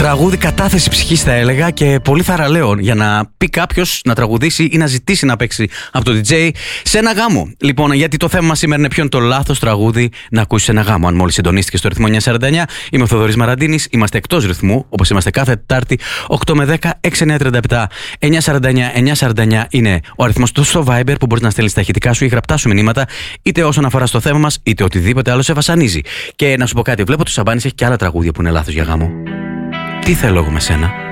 Τραγούδι κατάθεση ψυχής θα έλεγα και πολύ θαραλέο για να πει κάποιος να τραγουδήσει ή να ζητήσει να παίξει από το DJ σε ένα γάμο. Λοιπόν, γιατί το θέμα μας σήμερα είναι ποιο είναι το λάθος τραγούδι να ακούσεις σε ένα γάμο. Αν μόλις συντονίστηκες στο ρυθμό 949, είμαι ο Θοδωρής Μαραντίνης, είμαστε εκτός ρυθμού, όπως είμαστε κάθε Τετάρτη 8 με 10, 6937. 949 είναι ο αριθμός του στο Viber που μπορείς να στέλνεις τα ηχητικά σου ή γραπτά σου μηνύματα, είτε όσον αφορά στο θέμα μας, είτε οτιδήποτε άλλο σε βασανίζει. Και να σου πω κάτι, βλέπω ότι ο Σαμπάνης έχει και άλλα τραγούδια που είναι λάθος για γάμο. Τι θέλω εγώ με σένα.